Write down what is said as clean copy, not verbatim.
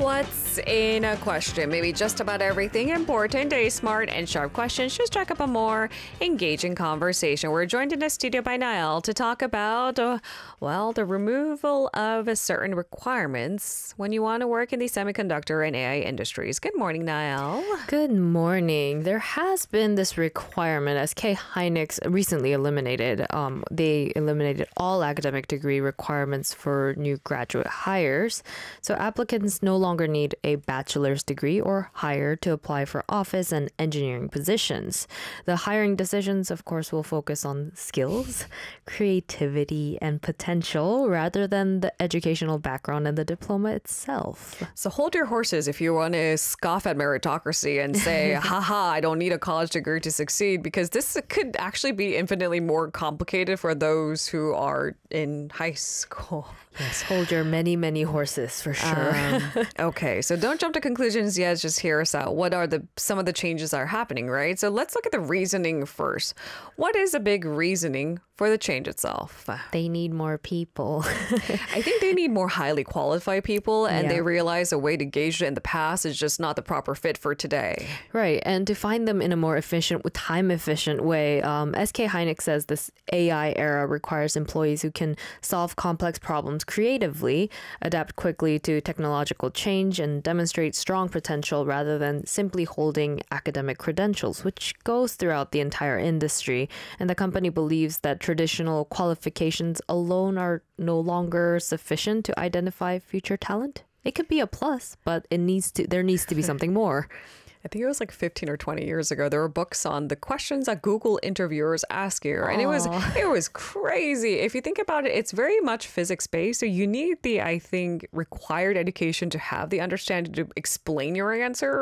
What's in a question? Maybe just about everything important. A smart and sharp question should strike up a more engaging conversation. We're joined in the studio by Niall to talk about, the removal of certain requirements when you want to work in the semiconductor and AI industries. Good morning, Niall. Good morning. There has been this requirement, SK Hynix recently eliminated. They eliminated all academic degree requirements for new graduate hires. So applicants no longer need a bachelor's degree or higher to apply for office and engineering positions. The hiring decisions, of course, will focus on skills, creativity, and potential rather than the educational background and the diploma itself. So hold your horses if you want to scoff at meritocracy and say, haha, I don't need a college degree to succeed, because this could actually be infinitely more complicated for those who are in high school. Yes, hold your many, many horses for sure. Okay, so don't jump to conclusions yet. Just hear us out. What are some of the changes that are happening, right? So let's look at the reasoning first. What is a big reasoning for the change itself? They need more people. I think they need more highly qualified people, and they realize the way to gauge it in the past is just not the proper fit for today. Right, and to find them in a more efficient, time-efficient way, SK Hynix says this AI era requires employees who can solve complex problems creatively, adapt quickly to technological change, and demonstrate strong potential rather than simply holding academic credentials, which goes throughout the entire industry. And the company believes that traditional qualifications alone are no longer sufficient to identify future talent. It could be a plus, but there needs to be something more. I think it was like 15 or 20 years ago. There were books on the questions that Google interviewers ask you. And it was crazy. If you think about it, it's very much physics-based. So you need the, I think, required education to have the understanding to explain your answer